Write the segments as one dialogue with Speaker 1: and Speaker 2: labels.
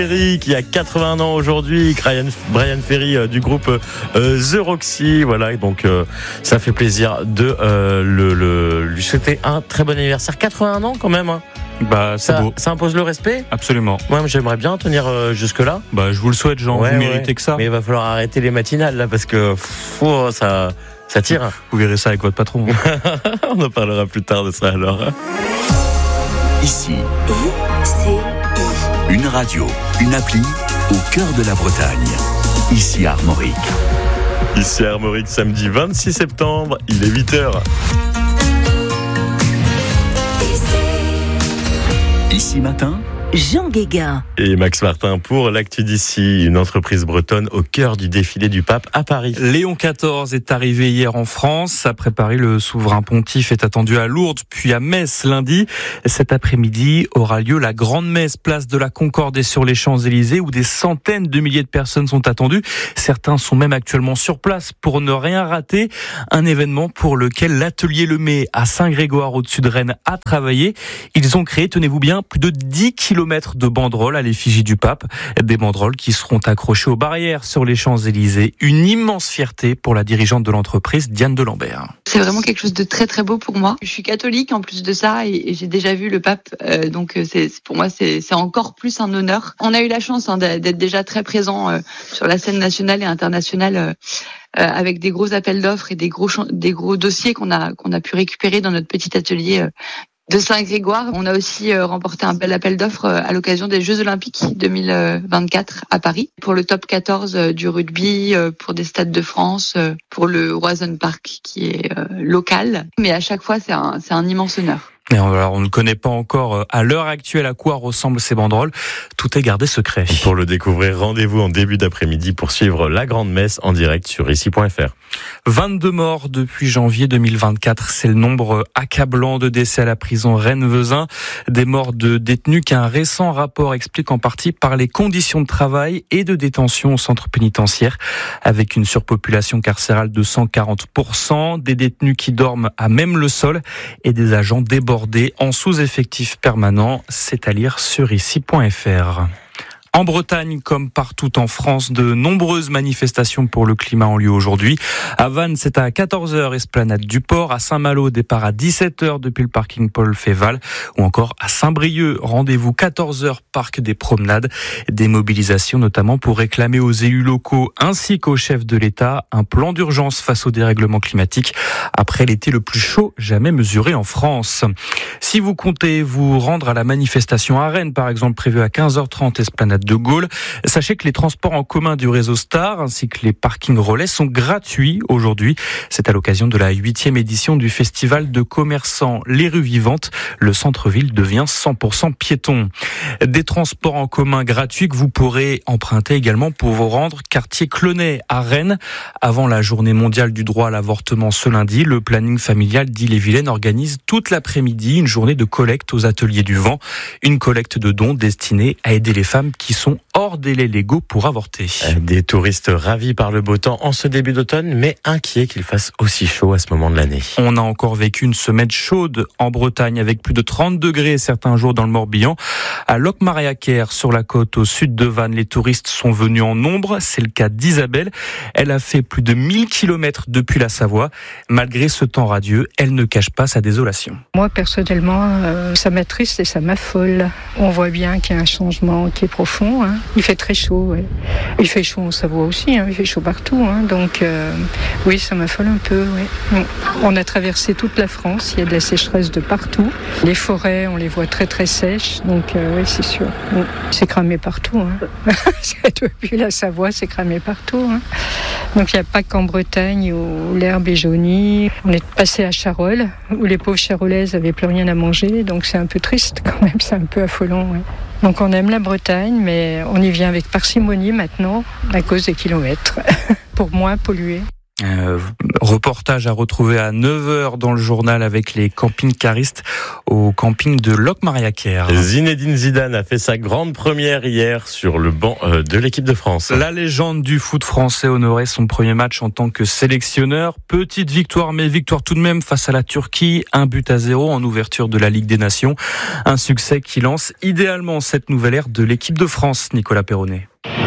Speaker 1: Ferry qui a 81 ans aujourd'hui, Brian Ferry du groupe The Roxy, voilà, donc ça fait plaisir de lui souhaiter un très bon anniversaire. 81 ans quand même, hein.
Speaker 2: Bah, c'est beau.
Speaker 1: Ça impose le respect.
Speaker 2: Absolument.
Speaker 1: Moi, j'aimerais bien tenir jusque-là.
Speaker 2: Bah, je vous le souhaite, Jean. Vous méritez que ça.
Speaker 1: Mais il va falloir arrêter les matinales là parce que ça tire.
Speaker 2: Vous verrez ça avec votre patron.
Speaker 1: On en parlera plus tard de ça alors.
Speaker 3: Ici, une radio, une appli au cœur de la Bretagne. Ici Armorique.
Speaker 1: Ici Armorique, samedi 26 septembre, il est 8h.
Speaker 3: Ici matin,
Speaker 4: Jean Guéguin
Speaker 1: et Max Martin pour l'actu d'ici, une entreprise bretonne au cœur du défilé du pape à Paris.
Speaker 2: Léon XIV est arrivé hier en France. Après Paris, le souverain pontife est attendu à Lourdes puis à Metz lundi. Cet après-midi aura lieu la grande messe place de la Concorde et sur les Champs-Élysées où des centaines de milliers de personnes sont attendues. Certains sont même actuellement sur place pour ne rien rater. Un événement pour lequel l'atelier Lemay à Saint-Grégoire au-dessus de Rennes a travaillé. Ils ont créé, tenez-vous bien, plus de 10 kilomètres de banderoles à l'effigie du pape. Des banderoles qui seront accrochées aux barrières sur les Champs-Élysées. Une immense fierté pour la dirigeante de l'entreprise, Diane Delambert.
Speaker 5: C'est vraiment quelque chose de très très beau pour moi. Je suis catholique en plus de ça et j'ai déjà vu le pape, donc pour moi c'est encore plus un honneur. On a eu la chance d'être déjà très présent sur la scène nationale et internationale. Avec des gros appels d'offres et des gros dossiers qu'on a pu récupérer dans notre petit atelier de Saint-Grégoire. On a aussi remporté un bel appel d'offres à l'occasion des Jeux Olympiques 2024 à Paris pour le top 14 du rugby, pour des stades de France, pour le Roison Park qui est local. Mais à chaque fois, c'est un immense honneur.
Speaker 2: Et alors, on ne connaît pas encore à l'heure actuelle à quoi ressemblent ces banderoles. Tout est gardé secret.
Speaker 1: Pour le découvrir, rendez-vous en début d'après-midi pour suivre la grande messe en direct sur ici.fr.
Speaker 2: 22 morts depuis janvier 2024. C'est le nombre accablant de décès à la prison Rennes-Vezin. Des morts de détenus qu'un récent rapport explique en partie par les conditions de travail et de détention au centre pénitentiaire. Avec une surpopulation carcérale de 140%, des détenus qui dorment à même le sol et des agents débordés en sous-effectif permanent, c'est à lire sur ici.fr. En Bretagne, comme partout en France, de nombreuses manifestations pour le climat ont lieu aujourd'hui. À Vannes, c'est à 14h, esplanade du Port. À Saint-Malo, départ à 17h depuis le parking Paul Féval. Ou encore à Saint-Brieuc, rendez-vous 14h, parc des Promenades. Des mobilisations notamment pour réclamer aux élus locaux ainsi qu'aux chefs de l'État un plan d'urgence face au dérèglement climatique après l'été le plus chaud jamais mesuré en France. Si vous comptez vous rendre à la manifestation à Rennes, par exemple, prévue à 15h30, esplanade de Gaulle, sachez que les transports en commun du réseau Star ainsi que les parkings relais sont gratuits aujourd'hui. C'est à l'occasion de la 8e édition du festival de commerçants Les Rues Vivantes. Le centre-ville devient 100% piéton. Des transports en commun gratuits que vous pourrez emprunter également pour vous rendre quartier Clonay à Rennes. Avant la journée mondiale du droit à l'avortement ce lundi, le planning familial d'Ille-et-Vilaine organise toute l'après-midi une journée de collecte aux ateliers du Vent. Une collecte de dons destinée à aider les femmes qui sont hors délai légaux pour avorter.
Speaker 1: Des touristes ravis par le beau temps en ce début d'automne, mais inquiets qu'il fasse aussi chaud à ce moment de l'année.
Speaker 2: On a encore vécu une semaine chaude en Bretagne avec plus de 30 degrés certains jours dans le Morbihan. À Locmariaquer, sur la côte au sud de Vannes, les touristes sont venus en nombre. C'est le cas d'Isabelle. Elle a fait plus de 1000 km depuis la Savoie. Malgré ce temps radieux, elle ne cache pas sa désolation.
Speaker 6: Moi, personnellement, ça m'attriste et ça m'affole. On voit bien qu'il y a un changement qui est profond. Il fait très chaud. Ouais. Il fait chaud en Savoie aussi. Il fait chaud partout. Donc, oui, ça m'affole un peu. Ouais. On a traversé toute la France. Il y a de la sécheresse de partout. Les forêts, on les voit très très sèches. Donc, oui, c'est sûr. C'est cramé partout. Depuis la Savoie, c'est cramé partout. Donc, il n'y a pas qu'en Bretagne où l'herbe est jaunie. On est passé à Charolles, où les pauvres Charolaises n'avaient plus rien à manger. Donc, c'est un peu triste quand même. C'est un peu affolant. Ouais. Donc on aime la Bretagne, mais on y vient avec parcimonie maintenant à cause des kilomètres, pour moins polluer.
Speaker 2: Reportage à retrouver à 9h dans le journal avec les camping-caristes au camping de Locmariaquer.
Speaker 1: Zinedine Zidane a fait sa grande première hier sur le banc de l'équipe de France.
Speaker 2: La légende du foot français honorait son premier match en tant que sélectionneur. Petite victoire, mais victoire tout de même face à la Turquie. 1-0 en ouverture de la Ligue des Nations. Un succès qui lance idéalement cette nouvelle ère de l'équipe de France, Nicolas Perronnet.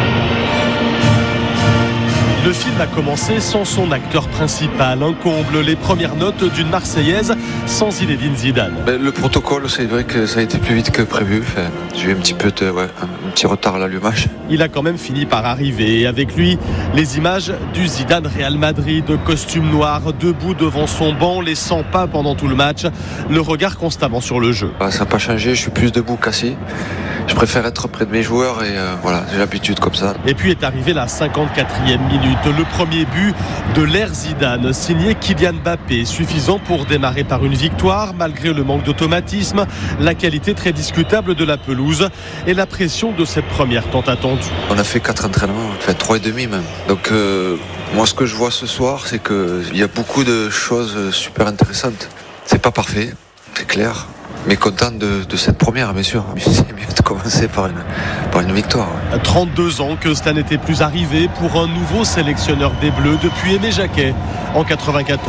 Speaker 4: Le film a commencé sans son acteur principal, un comble, les premières notes d'une Marseillaise sans Zinedine Zidane.
Speaker 7: Le protocole, c'est vrai que ça a été plus vite que prévu. J'ai eu un petit retard à l'allumage.
Speaker 4: Il a quand même fini par arriver et avec lui, les images du Zidane Real Madrid, costume noir, debout devant son banc, laissant pas pendant tout le match, le regard constamment sur le jeu.
Speaker 7: Ça n'a pas changé, je suis plus debout qu'assis. Je préfère être près de mes joueurs et j'ai l'habitude comme ça.
Speaker 4: Et puis est arrivé la 54e minute, le premier but de l'ère Zidane, signé Kylian Mbappé, suffisant pour démarrer par une victoire malgré le manque d'automatisme, la qualité très discutable de la pelouse et la pression de cette première tant attendue.
Speaker 7: On a fait 4 entraînements, 3,5 même. Donc moi ce que je vois ce soir, c'est qu'il y a beaucoup de choses super intéressantes. C'est pas parfait, c'est clair. Mais content de cette première, bien sûr. C'est mieux de commencer par une victoire.
Speaker 4: 32 ans que cela n'était plus arrivé pour un nouveau sélectionneur des Bleus depuis Aimé Jacquet en 94.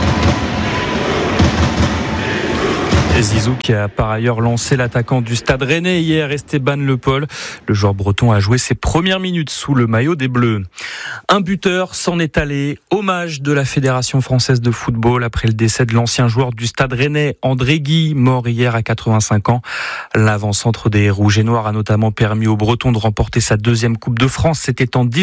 Speaker 2: Et Zizou qui a par ailleurs lancé l'attaquant du Stade Rennais hier, Esteban Le Paul. Le joueur breton a joué ses premières minutes sous le maillot des Bleus. Un buteur s'en est allé. Hommage de la Fédération française de football après le décès de l'ancien joueur du Stade Rennais, André Guy, mort hier à 85 ans. L'avant-centre des Rouges et Noirs a notamment permis aux Bretons de remporter sa deuxième Coupe de France. C'était en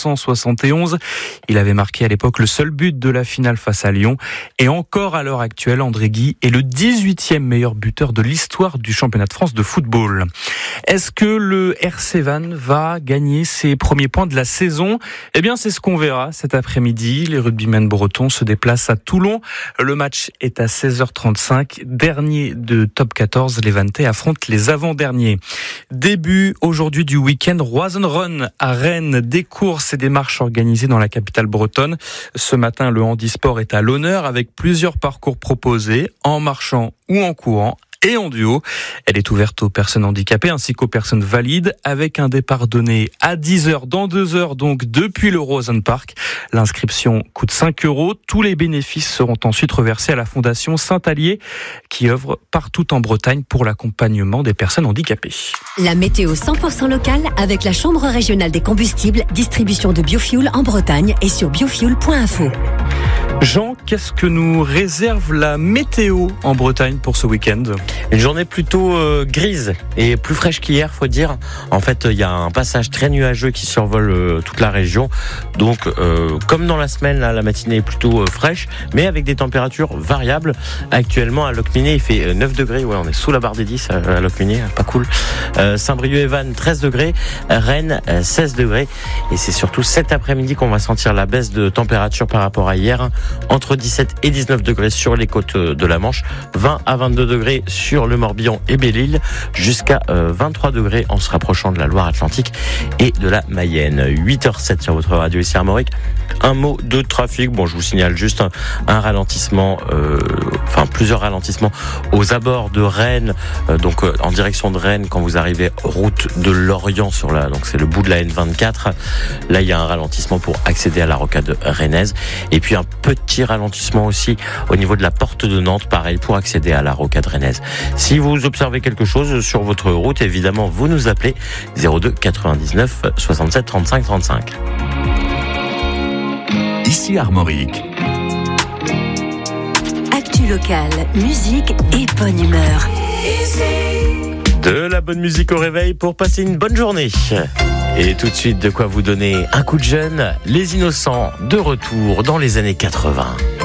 Speaker 2: 1971. Il avait marqué à l'époque le seul but de la finale face à Lyon. Et encore à l'heure actuelle, André Guy est le 18e meilleur buteur de l'histoire du championnat de France de football. Est-ce que le RC Vannes va gagner ses premiers points de la saison ? Eh bien, c'est ce qu'on verra cet après-midi. Les rugbymen bretons se déplacent à Toulon. Le match est à 16h35. Dernier de top 14, les Vanntais affrontent les avant-derniers. Début aujourd'hui du week-end Roisenrun à Rennes. Des courses et des marches organisées dans la capitale bretonne. Ce matin, le handisport est à l'honneur avec plusieurs parcours proposés en marchant ou en courant et en duo. Elle est ouverte aux personnes handicapées ainsi qu'aux personnes valides avec un départ donné à 10h dans 2 heures donc depuis le Rosenpark. L'inscription coûte 5 €. Tous les bénéfices seront ensuite reversés à la Fondation Saint-Allier qui œuvre partout en Bretagne pour l'accompagnement des personnes handicapées.
Speaker 8: La météo 100% locale avec la Chambre régionale des combustibles, distribution de biofuel en Bretagne et sur biofuel.info.
Speaker 2: Jean, qu'est-ce que nous réserve la météo en Bretagne pour ce week-end ?
Speaker 1: Une journée plutôt grise et plus fraîche qu'hier, faut dire. En fait, il y a un passage très nuageux qui survole toute la région. Donc, comme dans la semaine, là, la matinée est plutôt fraîche, mais avec des températures variables. Actuellement, à Locminé, il fait 9 degrés. Ouais, on est sous la barre des 10 à Locminé, pas cool. Saint-Brieuc et Vannes, 13 degrés. Rennes, 16 degrés. Et c'est surtout cet après-midi qu'on va sentir la baisse de température par rapport à hier. Entre 17 et 19 degrés sur les côtes de la Manche, 20 à 22 degrés sur le Morbihan et Belle-Île, jusqu'à 23 degrés en se rapprochant de la Loire-Atlantique et de la Mayenne. 8h07 sur votre radio ici à Armorique. Un mot de trafic. Bon, je vous signale juste un ralentissement, plusieurs ralentissements aux abords de Rennes, en direction de Rennes quand vous arrivez route de Lorient donc c'est le bout de la N24. Là, il y a un ralentissement pour accéder à la rocade rennaise. Et puis un petit ralentissement aussi au niveau de la porte de Nantes, pareil, pour accéder à la rocade rennaise. Si vous observez quelque chose sur votre route, évidemment, vous nous appelez 02 99 67 35 35.
Speaker 3: Ici Armorique.
Speaker 8: Actu locale, musique et bonne humeur.
Speaker 1: De la bonne musique au réveil pour passer une bonne journée. Et tout de suite, de quoi vous donner un coup de jeune. Les Innocents, de retour dans les années 80.